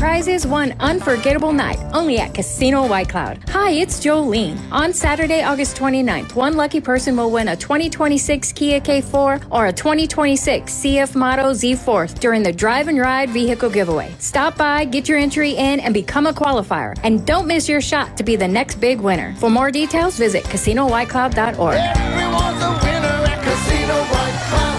prizes one unforgettable night only at Casino White Cloud. Hi, it's Jolene. On Saturday, August 29th, one lucky person will win a 2026 Kia K4 or a 2026 CF Motto Z4 during the Drive and Ride vehicle giveaway. Stop by, get your entry in, and become a qualifier. And don't miss your shot to be the next big winner. For more details, visit CasinoWhiteCloud.org. Everyone's a winner at Casino White Cloud.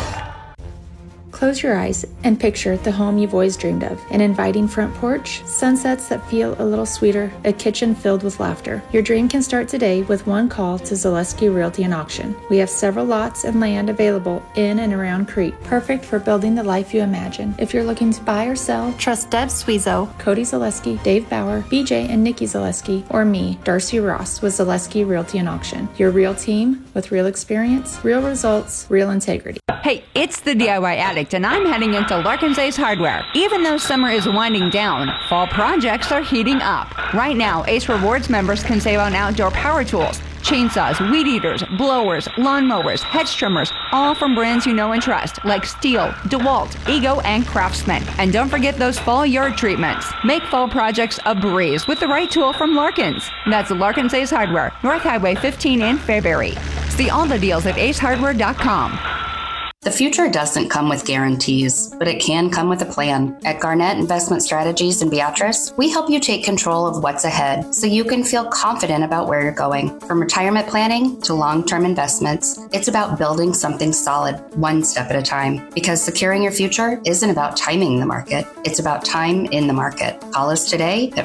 Close your eyes and picture the home you've always dreamed of. An inviting front porch, sunsets that feel a little sweeter, a kitchen filled with laughter. Your dream can start today with one call to Zaleski Realty and Auction. We have several lots and land available in and around Crete, perfect for building the life you imagine. If you're looking to buy or sell, trust Deb Sweezo, Cody Zaleski, Dave Bauer, BJ and Nikki Zaleski, or me, Darcy Ross, with Zaleski Realty and Auction. Your real team with real experience, real results, real integrity. Hey, it's the DIY Addict, and I'm heading into Larkin's Ace Hardware. Even though summer is winding down, fall projects are heating up. Right now, Ace Rewards members can save on outdoor power tools, chainsaws, weed eaters, blowers, lawnmowers, hedge trimmers, all from brands you know and trust, like Stihl, DeWalt, Ego, and Craftsman. And don't forget those fall yard treatments. Make fall projects a breeze with the right tool from Larkins. That's Larkin's Ace Hardware, North Highway 15 in Fairbury. See all the deals at acehardware.com. The future doesn't come with guarantees, but it can come with a plan. At Garnett Investment Strategies in Beatrice, we help you take control of what's ahead so you can feel confident about where you're going. From retirement planning to long-term investments, it's about building something solid, one step at a time. Because securing your future isn't about timing the market, it's about time in the market. Call us today at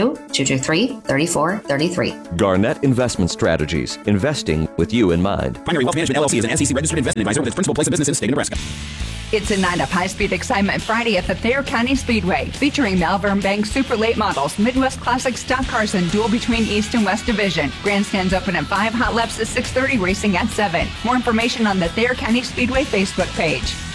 402-223-3433. Garnett Investment Strategies, investing with you in mind. Primary Wealth Management LLC is an SEC-registered investment advisor with its principal place of business in the state of Nebraska. It's a night of high-speed excitement Friday at the Thayer County Speedway, featuring Malvern Bank Super Late Models, Midwest Classic Stock Cars, and duel between East and West Division. Grandstands open at 5, hot laps at 6:30, racing at 7. More information on the Thayer County Speedway Facebook page.